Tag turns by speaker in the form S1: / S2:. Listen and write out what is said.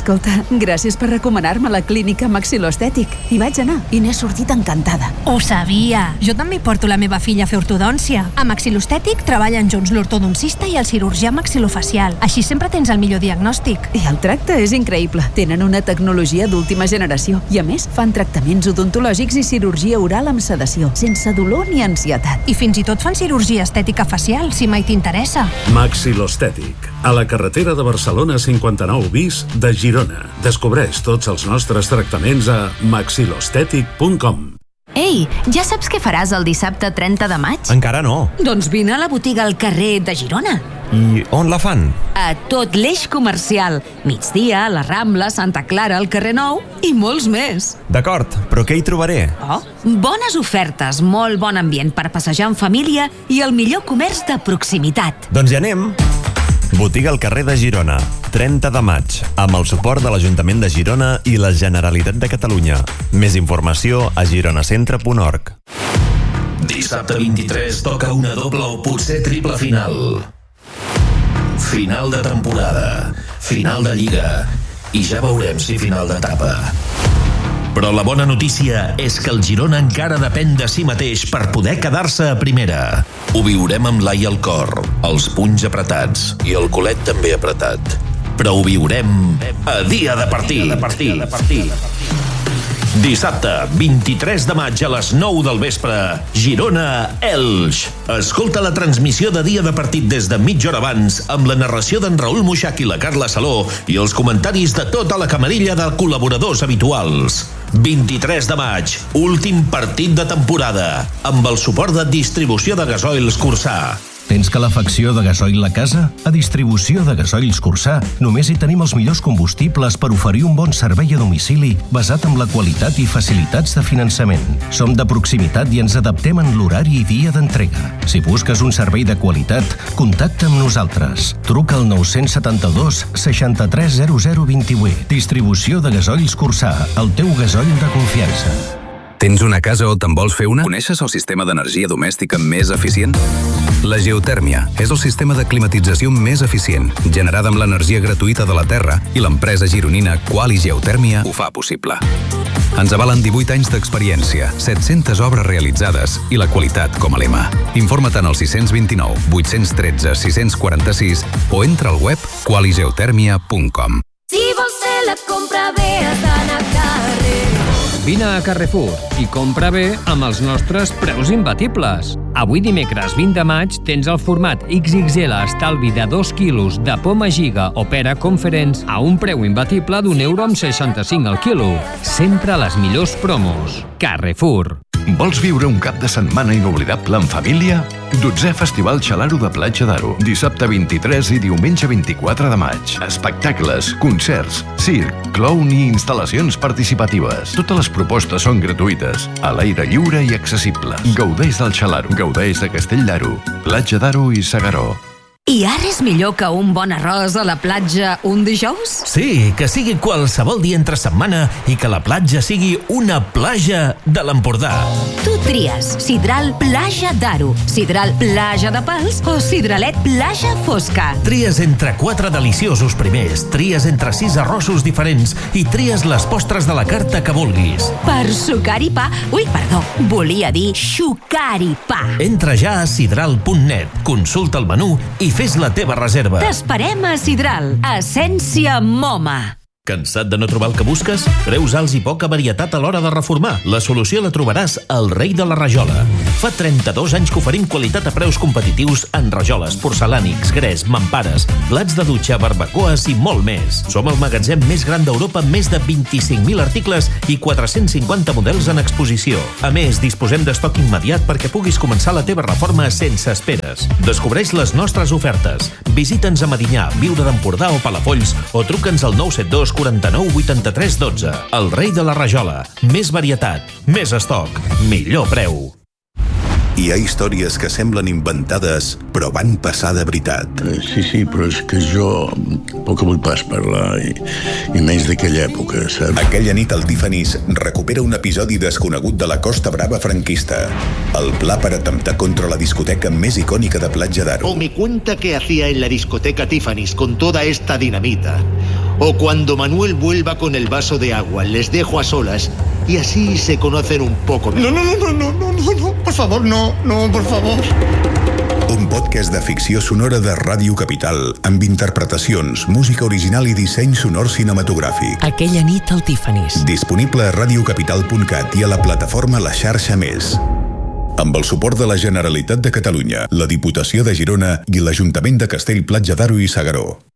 S1: Escolta, gràcies per recomanar-me la clínica Maxil·loestètic. Hi vaig anar i n'he sortit encantada.
S2: Ho sabia! Jo també porto la meva filla a fer ortodòncia. A Maxil·loestètic treballen junts l'ortodoncista i el cirurgià maxilofacial. Així sempre tens el millor diagnòstic.
S1: I el tracte és increïble. Tenen una tecnologia d'última generació. I a més, fan tractaments odontològics i cirurgia oral amb sedació, sense dolor ni ansietat.
S2: I fins i tot fan cirurgia estètica facial, si mai t'interessa.
S3: Maxil·loestètic, a la carretera de Barcelona 59 bis de Girona. Descobreix tots els nostres tractaments a maxil·loestètic.com.
S4: Ei, ja saps què faràs el dissabte 30 de maig?
S5: Encara no.
S4: Doncs vine a la botiga al carrer de Girona.
S5: I on la fan?
S4: A tot l'eix comercial. Migdia, a la Rambla, Santa Clara, al carrer Nou i molts més.
S5: D'acord, però què hi trobaré?
S4: Oh, bones ofertes, molt bon ambient per passejar en família i el millor comerç de proximitat.
S5: Doncs hi anem. Botiga al carrer de Girona, 30 de maig, amb el suport de l'Ajuntament de Girona i la Generalitat de Catalunya. Més informació a gironacentre.org.
S6: Dissabte 23 toca una doble o potser triple final. Final de temporada, final de Lliga i ja veurem si final d'etapa. Però la bona notícia és que el Girona encara depèn de si mateix per poder quedar-se a primera. Ho viurem amb l'ai al cor, els punys apretats i el culet també apretat. Però ho viurem a dia de partit. Dissabte, 23 de maig a les 9 del vespre, Girona-Elx. Escolta la transmissió de dia de partit des de mitja hora abans amb la narració d'en Raül Muixach i la Carla Saló i els comentaris de tota la camarilla de col·laboradors habituals. 23 de maig, últim partit de temporada, amb el suport de distribució de gasoils Cursà.
S7: Tens calefacció de gasoil a casa? A Distribució de Gasoils Cursà només hi tenim els millors combustibles per oferir un bon servei a domicili basat en la qualitat i facilitats de finançament. Som de proximitat i ens adaptem en l'horari i dia d'entrega. Si busques un servei de qualitat, contacta amb nosaltres. Truca al 972 63 0028. Distribució de Gasoils Cursà, el teu gasoil de confiança.
S8: Tens una casa o te'n vols fer una? Coneixes el sistema d'energia domèstica més eficient? La geotèrmia és el sistema de climatització més eficient, generada amb l'energia gratuïta de la Terra, i l'empresa gironina Quali Geotèrmia ho fa possible. Ens avalen 18 anys d'experiència, 700 obres realitzades i la qualitat com a lema. Informa't en el 629 813 646 o entra al web qualigeotèrmia.com.
S9: Si vols fer la compra bé, has d'anar a carrer.
S10: Vine a Carrefour i compra bé amb els nostres preus imbatibles. Avui dimecres 20 de maig tens el format XXL estalvi de 2 quilos de poma giga o pera conference a un preu imbatible d'1,65 € al quilo. Sempre les millors promos. Carrefour.
S11: Vols viure un cap de setmana inoblidable en família? 12è Festival Xalaro de Platja d'Aro. Dissabte 23 i diumenge 24 de maig. Espectacles, concerts, circ, clown i instal·lacions participatives. Totes les propostes són gratuïtes, a l'aire lliure i accessible. Gaudeix del Xalaro. Gaudeix de Castell d'Aro, Platja d'Aro i Segaró.
S4: I ara és millor que un bon arròs a la platja un dijous?
S6: Sí, que sigui qualsevol dia entre setmana i que la platja sigui una plaja de l'Empordà.
S4: Tu tries Sidral Plaja d'Aro, Sidral Plaja de Pals o Sidralet Plaja Fosca.
S6: Tries entre 4 deliciosos primers, tries entre 6 arrossos diferents i tries les postres de la carta que vulguis.
S4: Per sucar i pa... volia dir xucar i pa.
S6: Entra ja a sidral.net, consulta el menú i fes la teva reserva.
S4: T'esperem a Sidral, Essència Moma.
S6: Cansat de no trobar el que busques? Preus alts i poca varietat a l'hora de reformar. La solució la trobaràs al Rei de la Rajola. Fa 32 anys que oferim qualitat a preus competitius en rajoles, porcelànics, gres, mampares, plats de dutxa, barbacoes i molt més. Som el magatzem més gran d'Europa amb més de 25.000 articles i 450 models en exposició. A més, disposem d'estoc immediat perquè puguis començar la teva reforma sense esperes. Descobreix les nostres ofertes. Visita'ns a Medinyà, Viure d'Empordà o Palafolls o truca'ns al 972 49 83 12. El Rei de la Rajola. Més varietat, més estoc, millor preu.
S12: Hi ha històries que semblen inventades, però van passar de veritat.
S13: Sí, però és que jo poc vull pas parlar, i menys d'aquella època, saps?
S12: Aquella nit el Tiffany's recupera un episodi desconegut de la Costa Brava franquista. El pla per atemptar contra la discoteca més icònica de Platja d'Aro.
S14: O me cuenta qué hacía en la discoteca Tiffany's con toda esta dinamita. O cuando Manuel vuelva con el vaso de agua, les dejo a solas y así se conocen un poco mejor.
S15: No, por favor, no, por favor.
S12: Un podcast de ficció sonora de Ràdio Capital amb interpretacions, música original i disseny sonor cinematogràfic.
S16: Aquella nit al Tiffany's.
S12: Disponible a radiocapital.cat i a la plataforma La Xarxa Més. Amb el suport de la Generalitat de Catalunya, la Diputació de Girona i l'Ajuntament de Castell-Platja d'Aro i S'Agaró.